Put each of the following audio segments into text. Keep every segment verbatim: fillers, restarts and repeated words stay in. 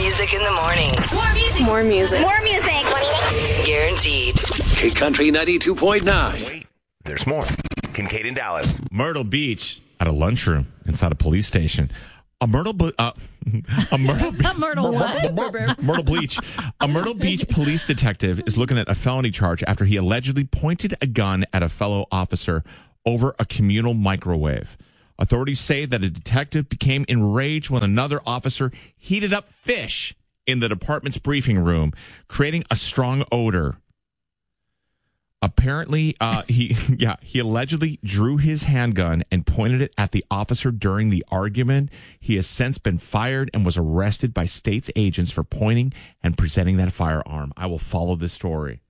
music in the morning. More music. More music. More music. More music. Guaranteed. K Country ninety-two point nine. Wait, there's more. Kincaid and Dallas. Myrtle Beach at a lunchroom inside a police station. A Myrtle, uh, a Myrtle, A Myrtle what? Myrtle Beach. A Myrtle Beach police detective is looking at a felony charge after he allegedly pointed a gun at a fellow officer over a communal microwave. Authorities say that a detective became enraged when another officer heated up fish in the department's briefing room, creating a strong odor. Apparently, uh, he yeah he allegedly drew his handgun and pointed it at the officer during the argument. He has since been fired and was arrested by state's agents for pointing and presenting that firearm. I will follow this story.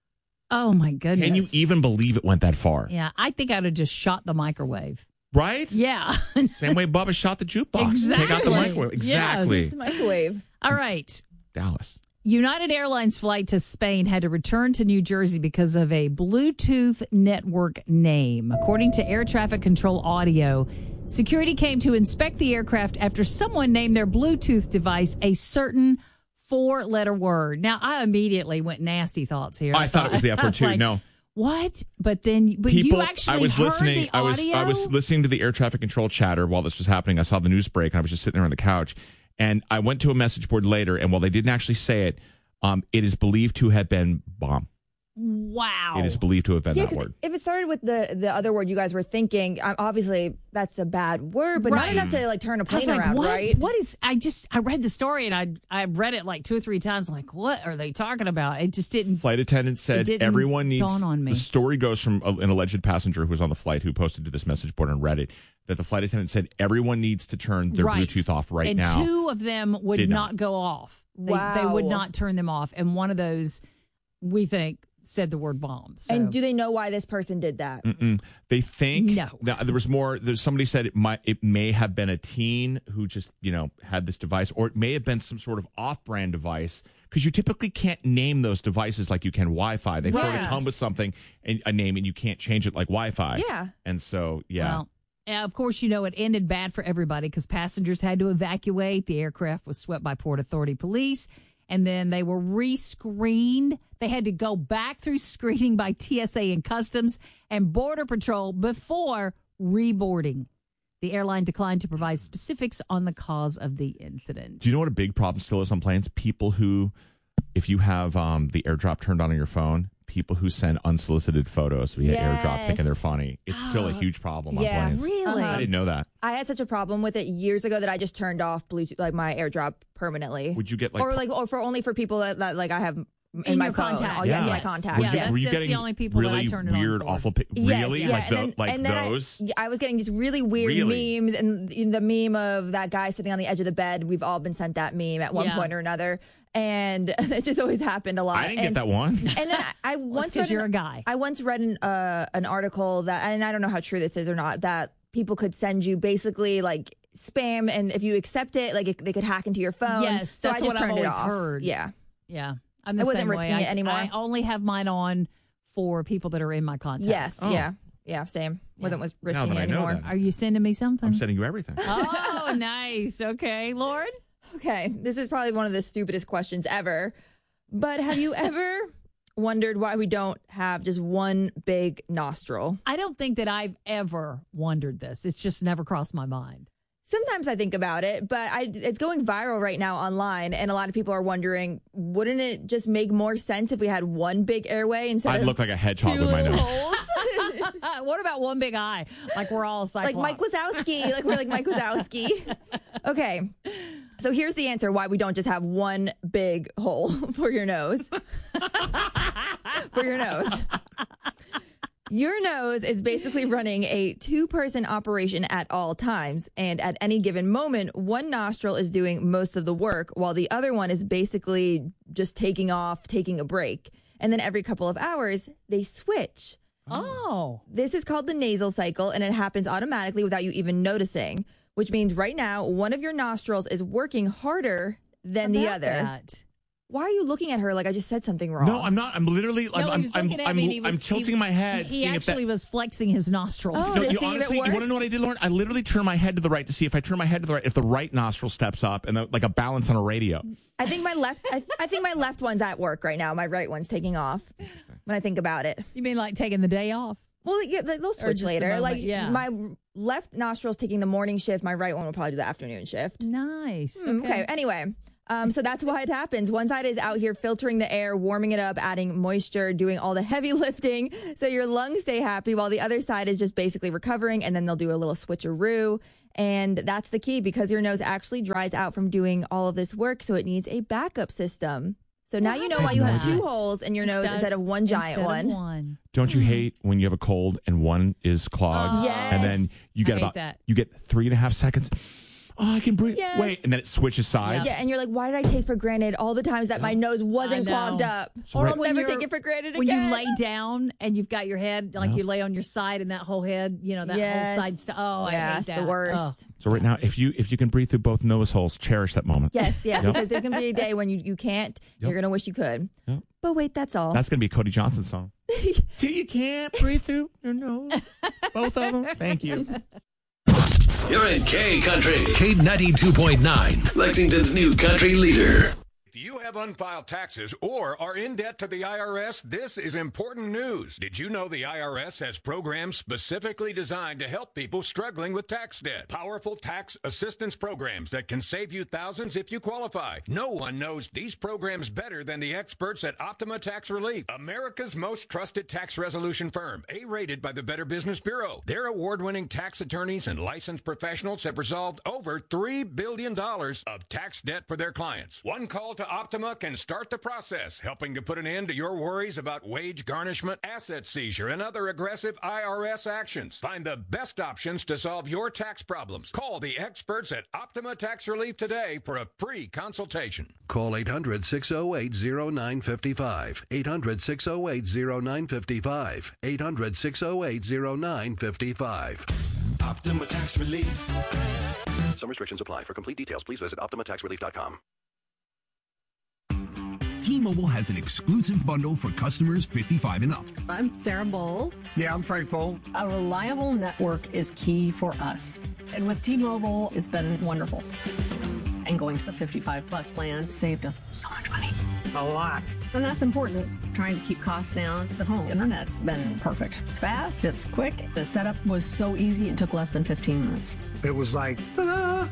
Oh, my goodness. Can you even believe it went that far? Yeah, I think I would have just shot the microwave. Right? Yeah. Same way Bubba shot the jukebox. Exactly. Take out the microwave. Exactly. Yes. Microwave. All right. Dallas. United Airlines flight to Spain had to return to New Jersey because of a Bluetooth network name. According to air traffic control audio, security came to inspect the aircraft after someone named their Bluetooth device a certain four-letter word. Now, I immediately went nasty thoughts here. I, I thought it was the F word too. Like, no. What? But then, but People, you actually I was heard listening. the I was audio? I was listening to the air traffic control chatter while this was happening. I saw the news break, and I was just sitting there on the couch. And I went to a message board later, and while they didn't actually say it, um, it is believed to have been bomb. Wow. It is believed to have been Yeah, that 'cause word. if it started with the the other word you guys were thinking, um, obviously that's a bad word, but Right. not enough to like turn a I was plane like, around, what? right? What is? I just I read the story and I I read it like two or three times. Like, what are they talking about? It just didn't. Flight attendant said didn't everyone needs. dawn on me. The story goes from a, an alleged passenger who was on the flight who posted to this message board on Reddit that the flight attendant said everyone needs to turn their Right. Bluetooth off right and now. And two of them would Did not. not. go off. They, Wow. they would not turn them off. And one of those, we think, said the word bomb. So. And do they know why this person did that? Mm-mm. They think No. Now, there was more. There's somebody said it might. It may have been a teen who just you know had this device, or it may have been some sort of off-brand device because you typically can't name those devices like you can Wi-Fi. They sort of Right. come with something and a name, and you can't change it like Wi-Fi. Yeah. And so yeah. Well, uh, of course, you know, it ended bad for everybody because passengers had to evacuate. The aircraft was swept by Port Authority police, and then they were re-screened. They had to go back through screening by T S A and Customs and Border Patrol before reboarding. The airline declined to provide specifics on the cause of the incident. Do you know what a big problem still is on planes? People who, if you have um, the AirDrop turned on on your phone, people who send unsolicited photos via Yes. AirDrop thinking they're funny. It's still a huge problem on Yeah. planes. Really? I didn't know that. I had such a problem with it years ago that I just turned off Bluetooth, like my AirDrop permanently. Would you get like or like, or for only for people that, that like I have in, In my your phone. contacts. Oh, yes, Yeah. my Yes. contacts. Were Yeah, you, yes. were you that's getting the only people that I really turned it on weird, for. awful, pi- Yes, really yeah, like and tho- then- like and then I- those? yeah, I was getting just really weird Really? memes, and in the meme of that guy sitting on the edge of the bed. We've all been sent that meme at one Yeah. point or another, and it just always happened a lot. I didn't and, get that one. And then I, I once because read you're an- a guy. I once read an uh, an article that, and I don't know how true this is or not, that people could send you basically like spam, and if you accept it, like it, they could hack into your phone. Yes, so that's I just what I've turned it always off. heard. Yeah, Yeah. I'm the I wasn't same risking way. it I, anymore. I only have mine on for people that are in my contacts. yes, Oh. yeah, yeah, same. Wasn't was risking that it I know anymore. that. Are you sending me something? I'm sending you everything. Oh, nice. Okay, Lord. Okay, this is probably one of the stupidest questions ever, but have you ever wondered why we don't have just one big nostril? I don't think that I've ever wondered this. It's just never crossed my mind. Sometimes I think about it, but I, it's going viral right now online, and a lot of people are wondering, wouldn't it just make more sense if we had one big airway instead I'd of look like a hedgehog two with my little nose. holes? What about one big eye? Like we're all cyclops. Like Mike Wazowski, like we're like Mike Wazowski. Okay, so here's the answer why we don't just have one big hole for your nose. For your nose. Your nose is basically running a two-person operation at all times, and at any given moment, one nostril is doing most of the work, while the other one is basically just taking off, taking a break. And then every couple of hours, they switch. Oh. This is called the nasal cycle, and it happens automatically without you even noticing, which means right now, one of your nostrils is working harder than the About other. that. Why are you looking at her like I just said something wrong? No, I'm not. I'm literally. I'm. No, he I'm. was I'm, looking at I'm, me and he I'm was- tilting he- my head. He seeing actually if that, was flexing his nostrils. Oh, No, to you see if it honestly, you want to works? know what I did, Lauren? I literally turned my head to the right to see if I turn my head to the right, if the right nostril steps up, and the, like a balance on a radio. I think my left. I, I think my left one's at work right now. My right one's taking off. When I think about it. You mean like taking the day off? Well, yeah, they'll switch just the later. moment, Like yeah. my left nostril's taking the morning shift. My right one will probably do the afternoon shift. Nice. Mm, Okay. Anyway, um, so that's why it happens. One side is out here filtering the air, warming it up, adding moisture, doing all the heavy lifting so your lungs stay happy, while the other side is just basically recovering, and then they'll do a little switcheroo. And that's the key, because your nose actually dries out from doing all of this work, so it needs a backup system. So now you know why you have two holes in your nose instead of one giant instead of one. one. Don't you hate when you have a cold and one is clogged, Oh. Yes. and then you I get hate about that. you get three and a half seconds. Oh, I can breathe. Yes. Wait, and then it switches sides. Yeah, and you're like, why did I take for granted all the times that my nose wasn't I know. clogged up? So I'll right- when never you're- take it for granted When again. you lay down and you've got your head, like Yeah. you lay on your side and that whole head, you know, that Yes. whole side stuff. Oh, I yeah, hate it's that. the worst. Oh. So right now, if you if you can breathe through both nose holes, cherish that moment. Yes, yeah, Yep. because there's gonna be a day when you, you can't. Yep. You're gonna wish you could. Yep. But wait, that's all. That's gonna be a Cody Johnson song. Till you can't breathe through your nose, both of them. Thank you. You're in K Country. K ninety-two point nine. Lexington's new country leader. If you have unfiled taxes or are in debt to the I R S, this is important news. Did you know the I R S has programs specifically designed to help people struggling with tax debt? Powerful tax assistance programs that can save you thousands if you qualify. No one knows these programs better than the experts at Optima Tax Relief, America's most trusted tax resolution firm, A-rated by the Better Business Bureau. Their award-winning tax attorneys and licensed professionals have resolved over three billion dollars of tax debt for their clients. One call to Optima can start the process, helping to put an end to your worries about wage garnishment, asset seizure, and other aggressive I R S actions. Find the best options to solve your tax problems. Call the experts at Optima Tax Relief today for a free consultation. Call eight hundred, six oh eight, oh nine five five. eight hundred, six oh eight, oh nine five five. eight hundred, six oh eight, oh nine five five. Optima Tax Relief. Some restrictions apply. For complete details, please visit optima tax relief dot com. T-Mobile has an exclusive bundle for customers fifty-five and up. I'm Sarah Bowl. Yeah, I'm Frank Bowl. A reliable network is key for us. And with T-Mobile, it's been wonderful. And going to the fifty-five plus plan saved us so much money. A lot. And that's important. Trying to keep costs down. The home internet's been perfect. It's fast, it's quick. The setup was so easy, it took less than fifteen minutes. It was like, ta-da!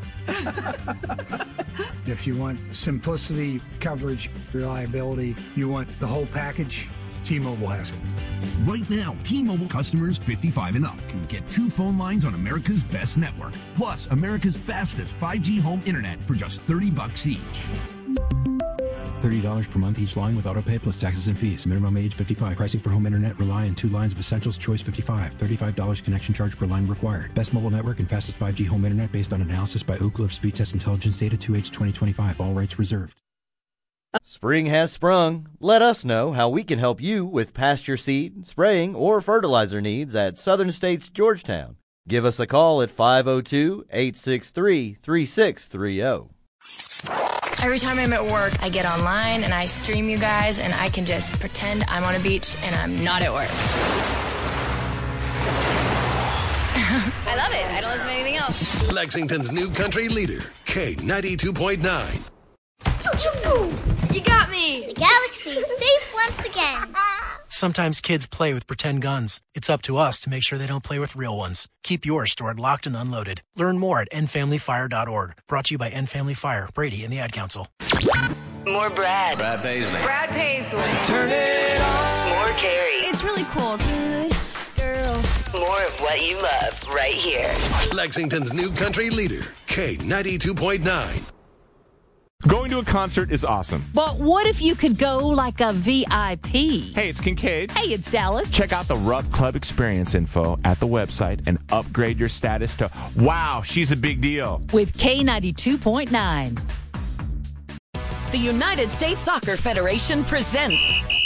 If you want simplicity, coverage, reliability, you want the whole package, T-Mobile has it. Right now, T-Mobile customers fifty-five and up can get two phone lines on America's best network, plus America's fastest five G home internet for just thirty bucks each. thirty dollars per month each line with autopay plus taxes and fees. Minimum age fifty-five. Pricing for home internet rely on two lines of Essentials Choice fifty-five. thirty-five dollars connection charge per line required. Best mobile network and fastest five G home internet based on analysis by Ookla of Speed Test Intelligence data two H twenty twenty-five. All rights reserved. Spring has sprung. Let us know how we can help you with pasture seed, spraying, or fertilizer needs at Southern States Georgetown. Give us a call at five oh two, eight six three, three six three oh. Every time I'm at work, I get online and I stream you guys, and I can just pretend I'm on a beach and I'm not at work. I love it. I don't listen to anything else. Lexington's new country leader, K ninety-two point nine. You got me. The galaxy is safe once again. Sometimes kids play with pretend guns. It's up to us to make sure they don't play with real ones. Keep yours stored locked and unloaded. Learn more at end family fire dot org. Brought to you by End Family Fire, Brady, and the Ad Council. More Brad. Brad Paisley. Brad Paisley. So turn it on. More Carrie. It's really cool. Good girl. More of what you love right here. Lexington's new country leader, K ninety-two point nine. Going to a concert is awesome. But what if you could go like a V I P? Hey, it's Kincaid. Hey, it's Dallas. Check out the Rub Club experience info at the website and upgrade your status to, wow, she's a big deal. With K ninety-two point nine. The United States Soccer Federation presents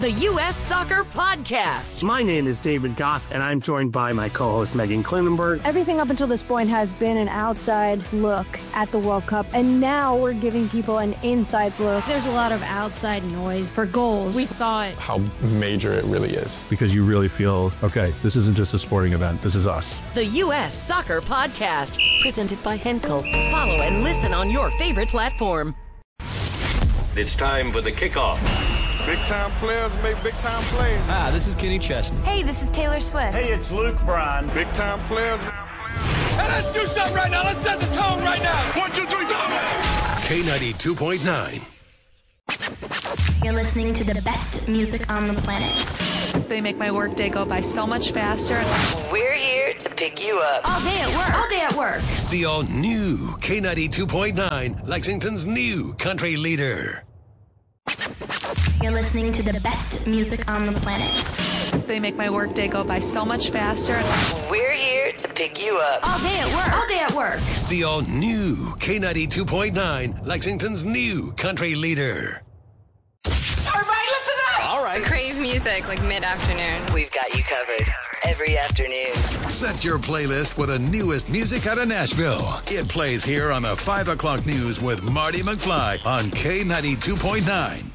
the U S Soccer Podcast. My name is David Goss, and I'm joined by my co-host Megan Klinenberg. Everything up until this point has been an outside look at the World Cup, and now we're giving people an inside look. There's a lot of outside noise for goals. We thought how major it really is, because you really feel, okay, this isn't just a sporting event, this is us. The U S Soccer Podcast, presented by Henkel. Follow and listen on your favorite platform. It's time for the kickoff. Big time players make big time plays. Hi, this is Kenny Chesney. Hey, this is Taylor Swift. Hey, it's Luke Bryan. Big time players. Hey, let's do something right now. Let's set the tone right now. One, two, three, go. K ninety-two point nine. You're listening to the best music on the planet. They make my workday go by so much faster. We're here to pick you up. All day at work. All day at work. The all-new K ninety-two point nine, Lexington's new country leader. You're listening to the best music on the planet. They make my workday go by so much faster. We're here to pick you up. All day at work. All day at work. The all-new K ninety-two point nine, Lexington's new country leader. Everybody listen up! All right. Crave music like mid-afternoon. We've got you covered every afternoon. Set your playlist with the newest music out of Nashville. It plays here on the five o'clock news with Marty McFly on K ninety-two point nine.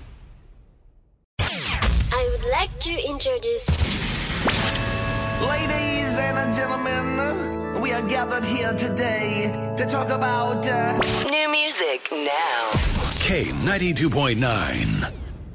I would like to introduce... Ladies and gentlemen, we are gathered here today to talk about... Uh... New music now. K ninety-two point nine.